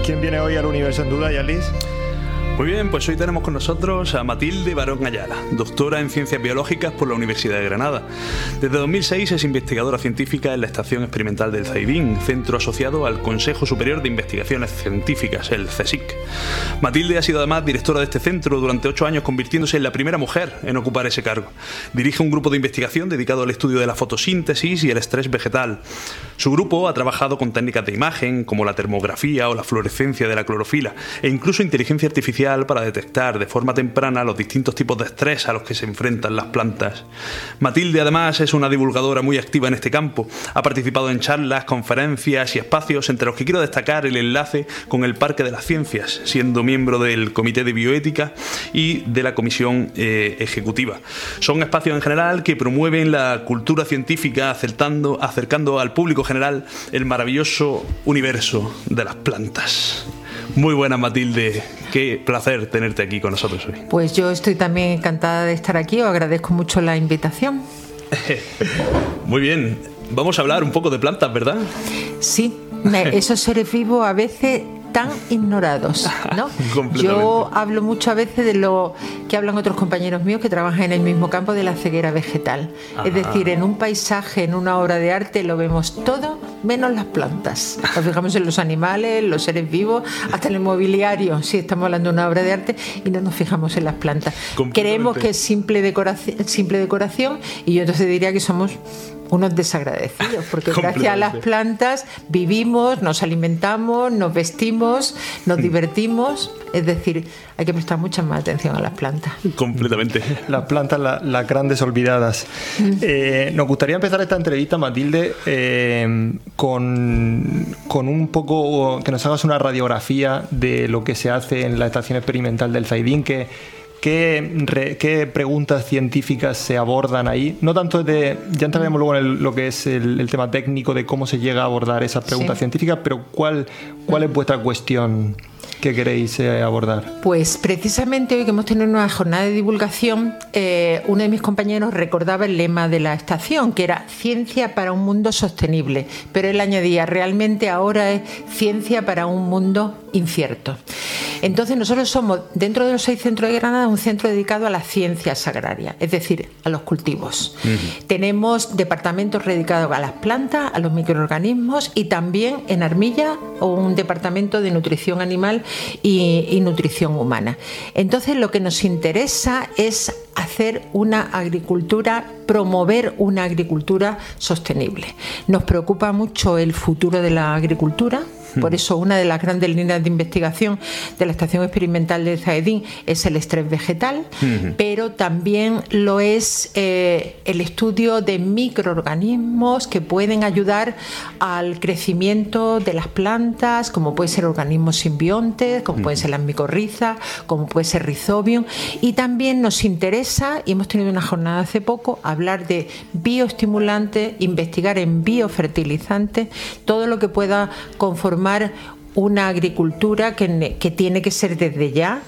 ¿Quién viene hoy al Universo en Duda, Yalis? Muy bien, pues hoy tenemos con nosotros a Matilde Barón Ayala, doctora en Ciencias Biológicas por la Universidad de Granada. Desde 2006 es investigadora científica en la Estación Experimental del Zaidín, centro asociado al Consejo Superior de Investigaciones Científicas, el CSIC. Matilde ha sido además directora de este centro durante 8 años, convirtiéndose en la primera mujer en ocupar ese cargo. Dirige un grupo de investigación dedicado al estudio de la fotosíntesis y el estrés vegetal. Su grupo ha trabajado con técnicas de imagen, como la termografía o la fluorescencia de la clorofila, e incluso inteligencia artificial para detectar de forma temprana los distintos tipos de estrés a los que se enfrentan las plantas. Matilde además es una divulgadora muy activa en este campo. Ha participado en charlas, conferencias y espacios, entre los que quiero destacar el enlace con el Parque de las Ciencias, siendo miembro del Comité de Bioética y de la Comisión Ejecutiva. Son espacios en general que promueven la cultura científica, acercando al público general el maravilloso universo de las plantas. Muy buenas, Matilde. Qué placer tenerte aquí con nosotros hoy. Pues yo estoy también encantada de estar aquí. Os agradezco mucho la invitación. Muy bien. Vamos a hablar un poco de plantas, ¿verdad? Sí. Esos seres vivos a veces tan ignorados, ¿no? Yo hablo mucho a veces de lo que hablan otros compañeros míos que trabajan en el mismo campo, de la ceguera vegetal. Ajá. Es decir, en un paisaje, en una obra de arte, lo vemos todo menos las plantas. Nos fijamos en los animales, los seres vivos, hasta en el mobiliario, si estamos hablando de una obra de arte, y no nos fijamos en las plantas. Creemos que es simple decoración, y yo entonces diría que somos unos desagradecidos, porque gracias a las plantas vivimos, nos alimentamos, nos vestimos, nos divertimos. Es decir, hay que prestar mucha más atención a las plantas. Completamente. Las plantas, las grandes olvidadas. Nos gustaría empezar esta entrevista, Matilde, con un poco que nos hagas una radiografía de lo que se hace en la Estación Experimental del Zaidín, ¿Qué preguntas científicas se abordan ahí? No tanto ya entraremos luego en lo que es el tema técnico de cómo se llega a abordar esas preguntas científicas, pero ¿cuál es vuestra cuestión que queréis abordar? Pues precisamente hoy que hemos tenido una jornada de divulgación, uno de mis compañeros recordaba el lema de la estación, que era ciencia para un mundo sostenible, pero él añadía, realmente ahora es ciencia para un mundo incierto. Entonces nosotros somos, dentro de los 6 centros de Granada, un centro dedicado a las ciencias agrarias, es decir, a los cultivos. Tenemos departamentos dedicados a las plantas, a los microorganismos, y también en Armilla un departamento de nutrición animal y nutrición humana. Entonces lo que nos interesa es hacer una agricultura, promover una agricultura sostenible. Nos preocupa mucho el futuro de la agricultura. Por eso una de las grandes líneas de investigación de la Estación Experimental de Zaidín es el estrés vegetal, pero también lo es el estudio de microorganismos que pueden ayudar al crecimiento de las plantas, como pueden ser organismos simbiontes, como pueden ser las micorrizas, como puede ser Rhizobium. Y también nos interesa, y hemos tenido una jornada hace poco, hablar de bioestimulantes, investigar en biofertilizantes, todo lo que pueda conformar una agricultura que tiene que ser desde ya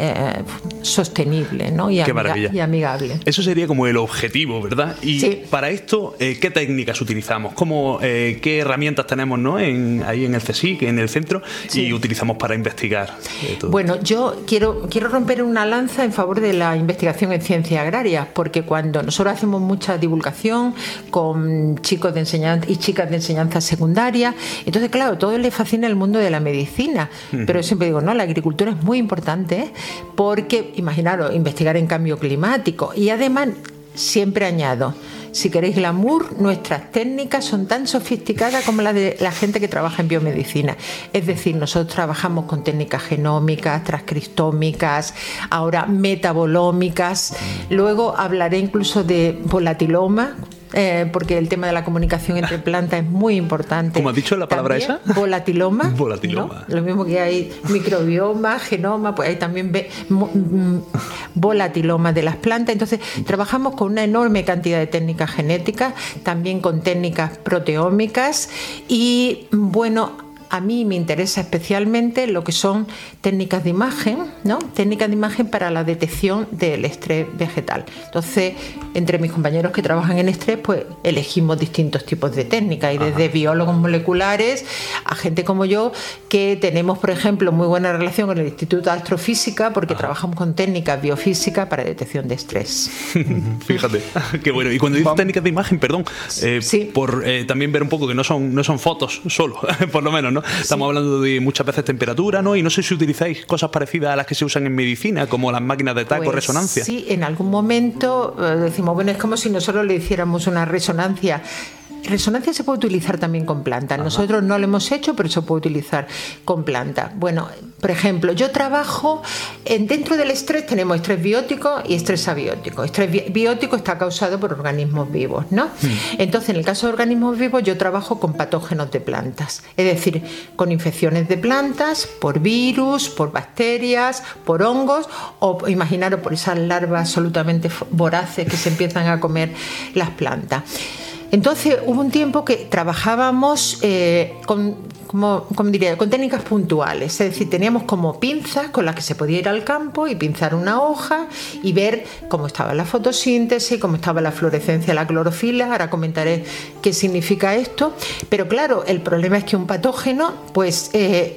sostenible, ¿no? y amigable. Eso sería como el objetivo, ¿verdad? Y para esto, ¿qué técnicas utilizamos? ¿Qué herramientas tenemos, ¿no? ahí en el CSIC, en el centro, y utilizamos para investigar? Bueno, yo quiero romper una lanza en favor de la investigación en ciencias agrarias, porque cuando nosotros hacemos mucha divulgación con chicos de enseñanza y chicas de enseñanza secundaria, entonces claro, a todos les fascina el mundo de la medicina, pero yo siempre digo, no, la agricultura es muy importante, porque, imaginaros, investigar en cambio climático, y además siempre añado, si queréis glamour, nuestras técnicas son tan sofisticadas como las de la gente que trabaja en biomedicina. Es decir, nosotros trabajamos con técnicas genómicas, transcriptómicas, ahora metabolómicas. Luego hablaré incluso de volatiloma, porque el tema de la comunicación entre plantas es muy importante. ¿Cómo has dicho la palabra también, esa? Volatiloma. Volatiloma. ¿No? Lo mismo que hay microbioma, genoma, pues hay también volatiloma de las plantas. Entonces, trabajamos con una enorme cantidad de técnicas genéticas, también con técnicas proteómicas y, bueno, a mí me interesa especialmente lo que son técnicas de imagen, ¿no? Técnicas de imagen para la detección del estrés vegetal. Entonces, entre mis compañeros que trabajan en estrés, pues elegimos distintos tipos de técnicas, y desde biólogos moleculares a gente como yo, que tenemos, por ejemplo, muy buena relación con el Instituto de Astrofísica, porque trabajamos con técnicas biofísicas para detección de estrés. Fíjate, qué bueno. Y cuando dices técnicas de imagen, perdón, sí. por también ver un poco que no son fotos solo, por lo menos, ¿no? Estamos hablando de muchas veces temperatura, ¿no? Y no sé si utilizáis cosas parecidas a las que se usan en medicina, como las máquinas de TAC o resonancia. Sí, en algún momento decimos, bueno, es como si nosotros le hiciéramos una resonancia. Resonancia se puede utilizar también con plantas. Nosotros no lo hemos hecho, pero se puede utilizar con plantas. Bueno, por ejemplo, yo trabajo dentro del estrés. Tenemos estrés biótico y estrés abiótico. Estrés biótico está causado por organismos vivos, ¿no? Entonces, en el caso de organismos vivos, yo trabajo con patógenos de plantas, es decir, con infecciones de plantas, por virus, por bacterias, por hongos, o imaginaros por esas larvas absolutamente voraces que se empiezan a comer las plantas. Entonces hubo un tiempo que trabajábamos con técnicas puntuales, es decir, teníamos como pinzas con las que se podía ir al campo y pinzar una hoja y ver cómo estaba la fotosíntesis, cómo estaba la fluorescencia de la clorofila. Ahora comentaré qué significa esto, pero claro, el problema es que un patógeno pues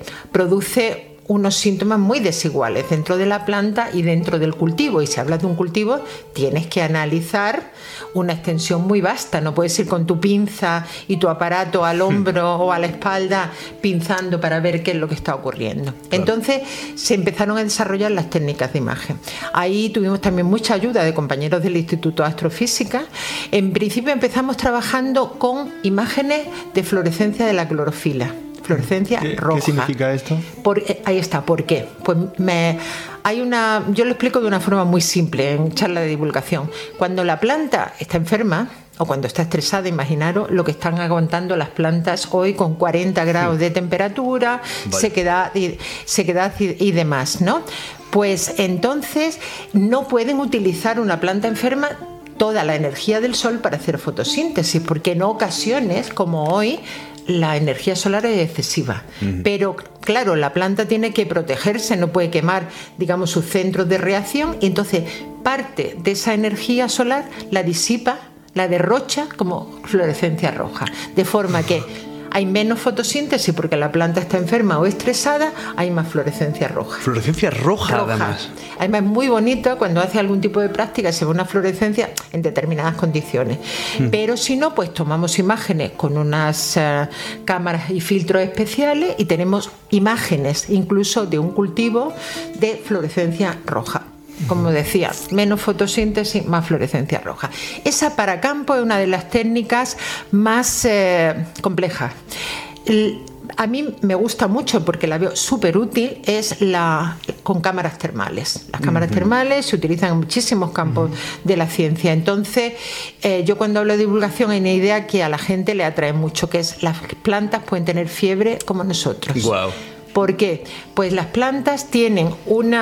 produce unos síntomas muy desiguales dentro de la planta y dentro del cultivo. Y si hablas de un cultivo, tienes que analizar una extensión muy vasta. No puedes ir con tu pinza y tu aparato al hombro o a la espalda pinzando para ver qué es lo que está ocurriendo. Claro. Entonces se empezaron a desarrollar las técnicas de imagen. Ahí tuvimos también mucha ayuda de compañeros del Instituto de Astrofísica. En principio empezamos trabajando con imágenes de fluorescencia de la clorofila. Fluorescencia roja. ¿Qué significa esto? Ahí está, ¿por qué? Pues yo lo explico de una forma muy simple en charla de divulgación. Cuando la planta está enferma o cuando está estresada, imaginaros lo que están aguantando las plantas hoy con 40 grados de temperatura, sequedad y demás, ¿no? Pues entonces no pueden utilizar una planta enferma toda la energía del sol para hacer fotosíntesis, porque en ocasiones, como hoy, la energía solar es excesiva. Pero claro, la planta tiene que protegerse, no puede quemar, digamos, sus centros de reacción, y entonces parte de esa energía solar la disipa, la derrocha como fluorescencia roja, de forma que hay menos fotosíntesis porque la planta está enferma o estresada, hay más fluorescencia roja. Fluorescencia roja. Además. Además es muy bonito cuando hace algún tipo de práctica, se ve una fluorescencia en determinadas condiciones. Pero si no, pues tomamos imágenes con unas cámaras y filtros especiales y tenemos imágenes incluso de un cultivo de fluorescencia roja. Como decía, menos fotosíntesis, más fluorescencia roja. Esa para campo es una de las técnicas más complejas. A mí me gusta mucho porque la veo súper útil, es con cámaras termales. Las cámaras termales se utilizan en muchísimos campos de la ciencia. Entonces, yo cuando hablo de divulgación hay una idea que a la gente le atrae mucho, que es las plantas pueden tener fiebre como nosotros. Wow. ¿Por qué? Pues las plantas tienen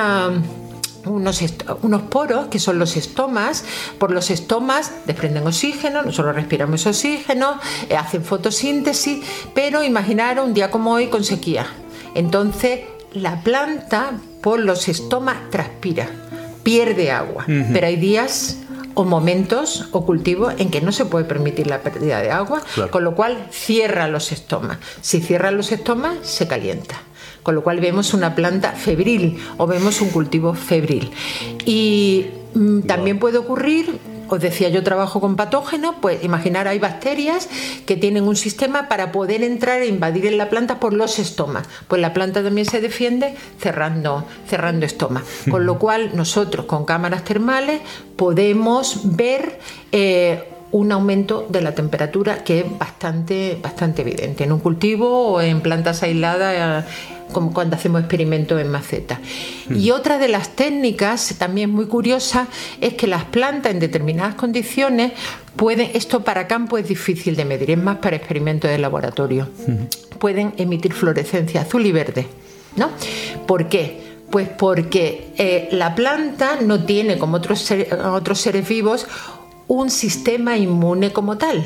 unos poros que son los estomas. Por los estomas desprenden oxígeno, nosotros respiramos oxígeno, hacen fotosíntesis, pero imaginaros un día como hoy con sequía. Entonces la planta por los estomas transpira, pierde agua, pero hay días o momentos o cultivos en que no se puede permitir la pérdida de agua, claro. Con lo cual cierra los estomas. Si cierra los estomas, se calienta. Con lo cual vemos una planta febril o vemos un cultivo febril. Y también puede ocurrir, os decía, yo trabajo con patógenos, pues imaginar hay bacterias que tienen un sistema para poder entrar e invadir en la planta por los estomas. Pues la planta también se defiende cerrando estomas. Con lo cual nosotros con cámaras termales podemos ver un aumento de la temperatura que es bastante evidente en un cultivo o en plantas aisladas, como cuando hacemos experimentos en maceta. Y otra de las técnicas también muy curiosa es que las plantas en determinadas condiciones pueden, esto para campo es difícil de medir, es más para experimentos de laboratorio, pueden emitir fluorescencia azul y verde, ¿no? ¿Por qué? Pues porque la planta no tiene, como otros seres vivos, un sistema inmune como tal,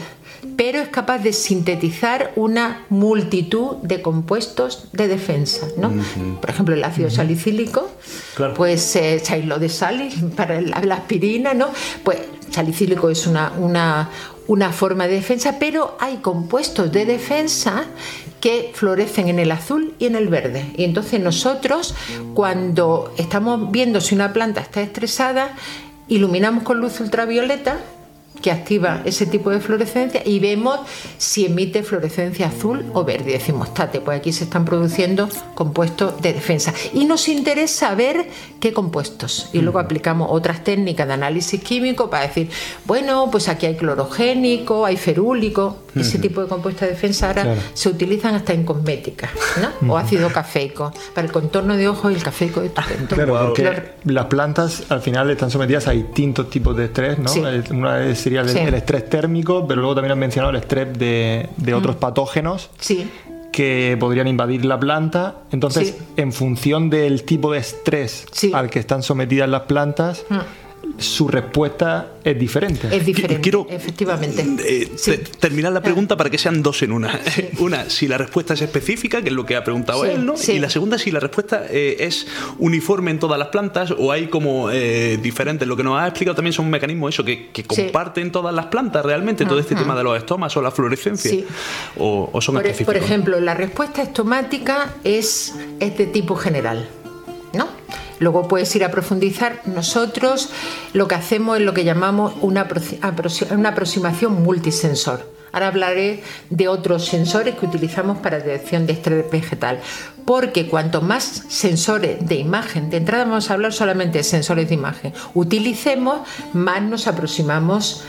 pero es capaz de sintetizar una multitud de compuestos de defensa, ¿no? Por ejemplo, el ácido salicílico, Claro. pues sailo de sal para la aspirina, ¿no? Pues salicílico es una forma de defensa, pero hay compuestos de defensa que florecen en el azul y en el verde. Y entonces nosotros, cuando estamos viendo si una planta está estresada, iluminamos con luz ultravioleta que activa ese tipo de fluorescencia y vemos si emite fluorescencia azul o verde. Y decimos, tate, pues aquí se están produciendo compuestos de defensa. Y nos interesa ver qué compuestos. Y luego aplicamos otras técnicas de análisis químico para decir, bueno, pues aquí hay clorogénico, hay ferúlico. Ese tipo de compuestos de defensa ahora se utilizan hasta en cosmética, ¿no? O ácido cafeico. Para el contorno de ojos, el cafeico es estupendo. Claro, porque las plantas al final están sometidas a distintos tipos de estrés, ¿no? Sí. Una sería el estrés térmico, pero luego también han mencionado el estrés de otros patógenos Sí. que podrían invadir la planta. Entonces, Sí. en función del tipo de estrés al que están sometidas las plantas, su respuesta es diferente. Es diferente, Quiero efectivamente. terminar la pregunta para que sean dos en una. Una, si la respuesta es específica, que es lo que ha preguntado Sí, él, ¿no? sí. Y la segunda, si la respuesta es uniforme en todas las plantas o hay como diferentes. Lo que nos ha explicado también son mecanismos eso que comparten todas las plantas realmente, todo este tema de los estomas o la fluorescencia. Sí. O son específicos. Por ejemplo, la respuesta estomática es de tipo general, ¿no? Luego puedes ir a profundizar. Nosotros lo que hacemos es lo que llamamos una aproximación multisensor. Ahora hablaré de otros sensores que utilizamos para detección de estrés vegetal, porque cuanto más sensores de imagen, de entrada vamos a hablar solamente de sensores de imagen, utilicemos, más nos aproximamos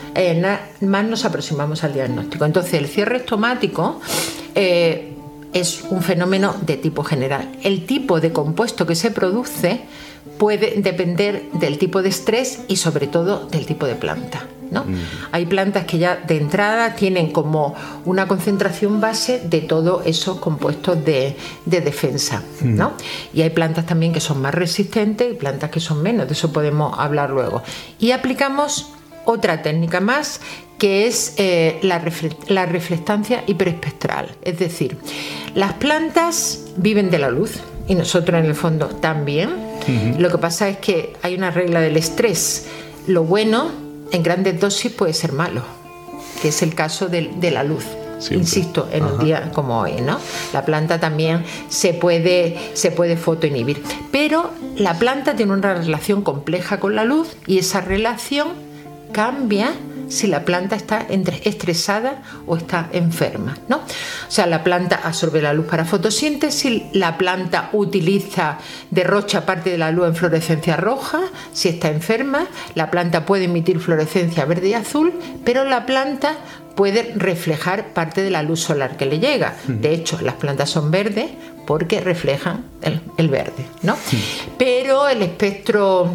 al diagnóstico. Entonces, el cierre estomático es un fenómeno de tipo general. El tipo de compuesto que se produce puede depender del tipo de estrés y sobre todo del tipo de planta, ¿no? Hay plantas que ya de entrada tienen como una concentración base de todos esos compuestos de defensa, ¿no? Y hay plantas también que son más resistentes y plantas que son menos, de eso podemos hablar luego. Y aplicamos otra técnica más, que es la reflectancia hiperespectral. Es decir, las plantas viven de la luz y nosotros en el fondo también. Lo que pasa es que hay una regla del estrés. Lo bueno en grandes dosis puede ser malo, que es el caso de la luz. Siempre. Insisto, en un día como hoy, ¿no? La planta también se puede fotoinhibir. Pero la planta tiene una relación compleja con la luz y esa relación cambia si la planta está estresada o está enferma, ¿no? O sea, la planta absorbe la luz para fotosíntesis, la planta derrocha parte de la luz en fluorescencia roja, si está enferma, la planta puede emitir fluorescencia verde y azul, pero la planta puede reflejar parte de la luz solar que le llega. De hecho, las plantas son verdes porque reflejan el verde, ¿no? Pero el espectro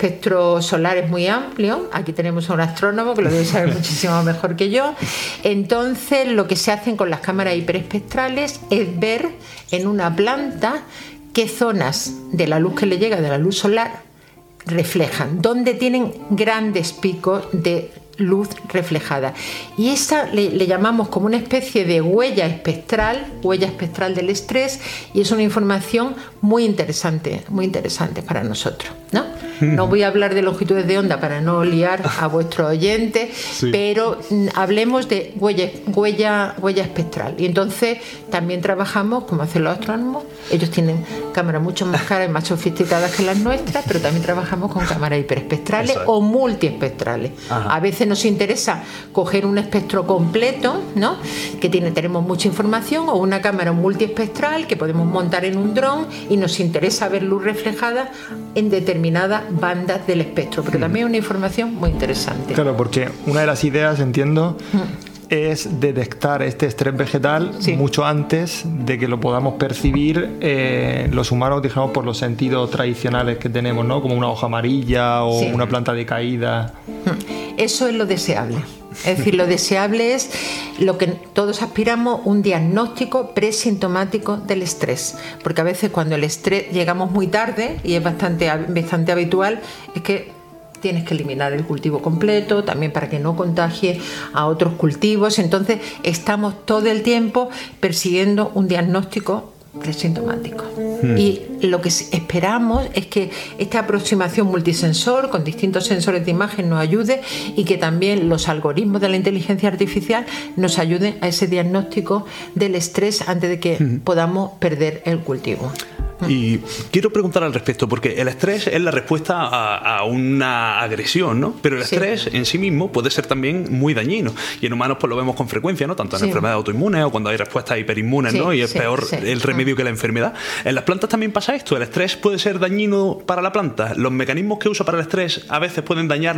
solar es muy amplio. Aquí tenemos a un astrónomo que lo debe saber muchísimo mejor que yo. Entonces, lo que se hacen con las cámaras hiperespectrales es ver en una planta qué zonas de la luz que le llega, de la luz solar, reflejan, dónde tienen grandes picos de luz reflejada. Y esa le llamamos como una especie de huella espectral del estrés, y es una información muy interesante para nosotros, ¿no? No voy a hablar de longitudes de onda para no liar a vuestros oyentes, pero hablemos de huella espectral. Y entonces también trabajamos, como hacen los astrónomos, ellos tienen cámaras mucho más caras y más sofisticadas que las nuestras, pero también trabajamos con cámaras hiperespectrales o multiespectrales. A veces nos interesa coger un espectro completo, ¿no? Que tenemos mucha información, o una cámara multiespectral que podemos montar en un dron y nos interesa ver luz reflejada en determinadas bandas del espectro, pero también una información muy interesante. Claro, porque una de las ideas, entiendo, es detectar este estrés vegetal mucho antes de que lo podamos percibir los humanos, digamos, por los sentidos tradicionales que tenemos, ¿no? Como una hoja amarilla o una planta decaída. Eso es lo deseable. Es decir, lo deseable es lo que todos aspiramos, un diagnóstico presintomático del estrés. Porque a veces cuando el estrés llegamos muy tarde, y es bastante habitual, es que tienes que eliminar el cultivo completo, también para que no contagie a otros cultivos. Entonces, estamos todo el tiempo persiguiendo un diagnóstico presintomático. Y lo que esperamos es que esta aproximación multisensor con distintos sensores de imagen nos ayude y que también los algoritmos de la inteligencia artificial nos ayuden a ese diagnóstico del estrés antes de que podamos perder el cultivo. Y quiero preguntar al respecto, porque el estrés es la respuesta a una agresión, ¿no? Pero el estrés en sí mismo puede ser también muy dañino. Y en humanos pues lo vemos con frecuencia, ¿no? Tanto en enfermedades autoinmunes o cuando hay respuestas hiperinmunes, ¿no? Y es peor el remedio que la enfermedad. En las plantas también pasa esto. El estrés puede ser dañino para la planta. Los mecanismos que usa para el estrés a veces pueden dañar